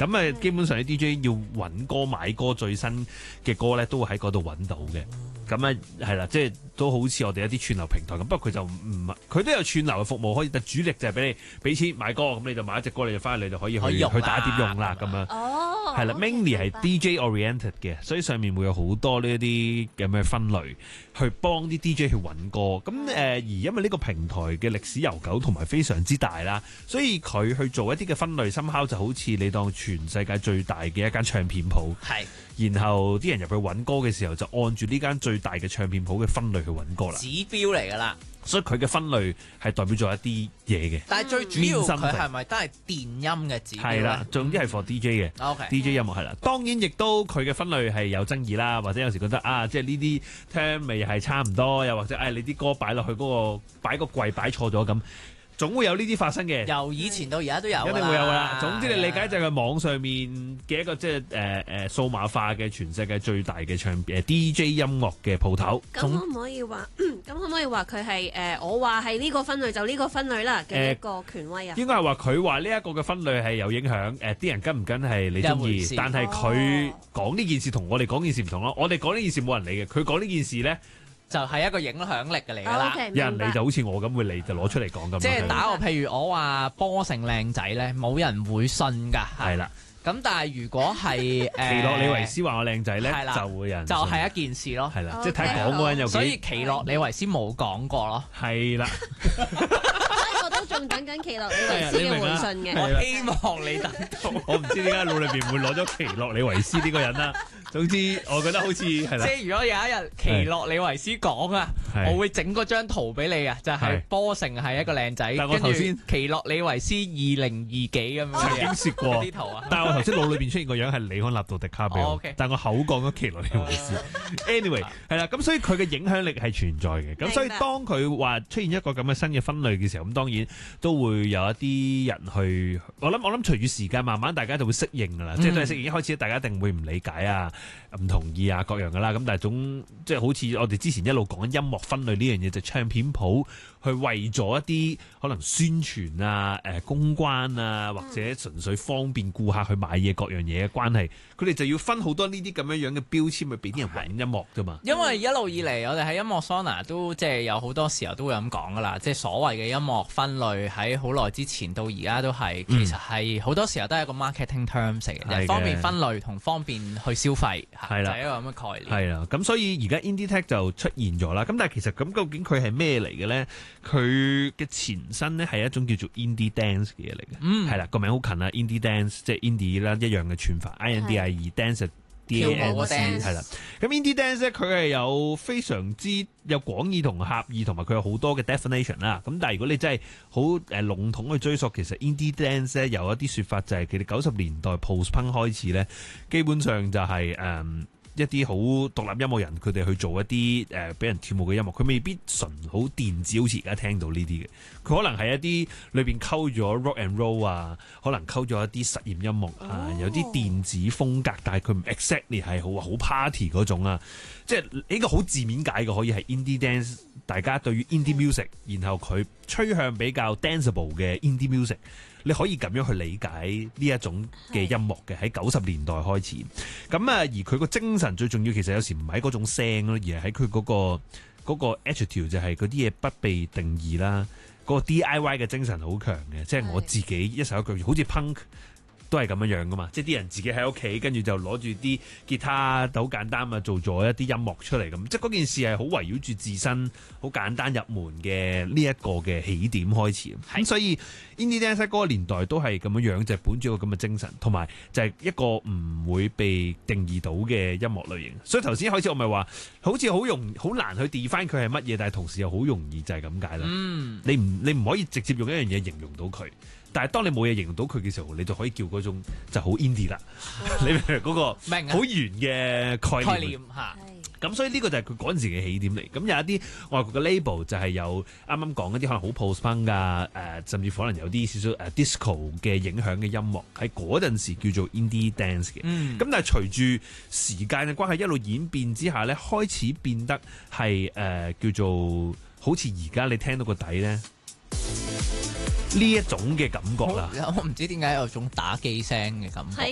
咁基本上啲 DJ 要揾歌買歌最新嘅歌咧，都會喺嗰度揾到嘅。咁係啦，即係都好似我哋一啲串流平台咁，不過佢就唔係，佢都有串流嘅服務可以，但主力就係俾你俾錢買歌，咁你就買一隻歌，你就翻去你就可以去打碟用啦咁樣。 哦， 係啦 ，mainly 係 DJ oriented 嘅，所以上面會有好多呢一啲咁嘅分類，去幫啲 DJ 去揾歌。咁而因為呢個平台嘅歷史悠久同埋非常之大啦，所以佢去做一啲嘅分類，somehow就好似你當全世界最大嘅一間唱片鋪。 係。 然後啲人入去揾歌嘅時候，就按住呢間最大嘅唱片鋪嘅分類去揾歌啦。 指標嚟㗎啦， 所以佢嘅分類係代表咗一啲嘢嘅。 但係最主要佢係咪都係電音嘅指標咧？ 係啦，總之係 for DJ 嘅。 OK， DJ 音樂係啦。當然亦都佢嘅分類係有爭議啦，或者有時覺得即係呢啲聽味係差唔多，又或者你啲歌擺落去嗰個擺個櫃擺錯咗咁。總會有呢啲發生嘅， 由以前到而家都有， 一定會有㗎啦。總之你理解就係網上面嘅一個即係數碼化嘅全世界最大嘅DJ 音樂嘅鋪頭。 咁可唔可以話？咁可唔可以話佢係我話係呢個分類就呢個分類啦嘅一個權威啊？ 應該係話佢話呢一個嘅分類係有影響。啲人跟唔跟係你中意，但係佢講呢件事同我哋講件事唔同咯。我哋講呢件事冇人理嘅，佢講呢件事咧。 就係一個影響力嘅嚟㗎啦， 有人嚟就好似我咁會嚟就攞出嚟講咁。 即係打個譬如我話波成靚仔咧，冇人會信㗎。 係啦， 咁但係如果係奇洛李維斯話我靚仔咧，就會有人就係一件事咯。 係啦，即係睇講嗰人有幾。 所以奇洛李維斯冇講過咯。 係啦。 我都仲等緊奇洛李維斯嘅回信嘅。 我希望你等到。 我唔知點解腦裏邊會攞咗奇洛李維斯呢個人啦。總之，我覺得好似係啦。 即係如果有一日奇洛李維斯講啊，我會整嗰張圖俾你啊，就係波成係一個靚仔， 但我頭先奇洛李維斯2020幾咁樣。 曾經説過啲圖啊， 但係我頭先腦裏邊出現個樣係李安納度迪卡比奧，但係我口講咗奇洛李維斯。Anyway， 係啦，咁所以佢嘅影響力係存在嘅。咁所以當佢話出現一個咁嘅新嘅分類嘅時候，咁當然都會有一啲人去。我諗隨住時間慢慢大家就會適應㗎啦，即係都係適應。一開始大家一定會唔理解啊。唔同意啊，各樣噶啦，咁但係即係好似我哋之前一路講音樂分類呢樣嘢，就唱片鋪去為咗一啲可能宣傳啊、公關啊，或者純粹方便顧客去買嘢各樣嘢嘅關係，佢哋就要分好多呢啲咁樣嘅標籤去俾啲人揾音樂啫嘛。 因為一路以嚟，我哋喺音樂 Sona 都即係有好多時候都會咁講噶啦，即係所謂嘅音樂分類喺好耐之前到而家都係，其實係好多時候都係一個 marketing terms 嚟嘅，方便分類同方便去消費。係啦，就係一個咁嘅概念。係啦， 咁所以而家 Indie Tech 就出現咗啦。咁但係其實咁究竟佢係咩嚟嘅咧？佢嘅前身咧係一種叫做 Indie Dance 嘅嘢嚟嘅。係啦，個名好近啦 ，Indie Dance 即係 Indie 啦，一樣嘅串法 ，INDIE Dance DANCE 係啦。咁 Indie Dance 咧，佢係有非常之有廣義同狹義，同埋佢有好多嘅 definition 啦。咁但係如果你真係好籠統去追溯，其實 Indie Dance 咧有一啲説法就係佢哋90年代 Post Punk 開始咧，基本上就係一啲好獨立音樂人，佢哋去做一啲俾人跳舞嘅音樂，佢未必純好電子，好似而家聽到呢啲嘅，佢可能係一啲裏邊溝咗 rock and roll 啊，可能溝咗一啲實驗音樂啊，有啲電子風格，但係佢唔 exactly 係好 party 嗰種啊，即係呢個好字面解嘅，可以係 indie dance， 大家對於 indie music， 然後佢趨向比較 danceable 嘅 indie music。你可以咁樣去理解呢一種嘅音樂嘅，喺90年代開始，咁而佢個精神最重要，其實有時唔係嗰種聲咯，而係喺佢嗰個 attitude 就係嗰啲嘢不被定義啦，嗰個 DIY 嘅精神好強嘅，即係我自己一手一腳，好似 punk。都係咁樣樣噶嘛，即係啲人自己喺屋企，跟住就攞住啲吉他，好簡單啊，做咗一啲音樂出嚟咁，即係嗰件事係好圍繞住自身，好簡單入門嘅呢一個嘅起點開始。咁所以 Indie Dance 嗰個年代都係咁樣樣，就係本住一個咁嘅精神，同埋就係一個唔會被定義到嘅音樂類型。所以頭先開始我咪話，好似好難去 define 佢係乜嘢，但係同時又好容易就係咁解啦。你唔可以直接用一樣嘢形容到佢。但係當你冇嘢形容到佢嘅時候，你就可以叫嗰種就好 indie 啦。你明唔明嗰個好圓嘅概念嚇？咁所以呢個就係佢嗰陣時嘅起點嚟。咁有一啲外國嘅 label 就係有啱啱講一啲可能好 post punk 啊，甚至可能有啲少少disco 嘅影響嘅音樂，喺嗰陣時叫做 indie dance 嘅。咁但係隨住時間嘅關係一路演變之下咧，開始變得係叫做好似而家你聽到個底咧。呢一種嘅感覺啦， 我唔知點解有種打機聲嘅感覺。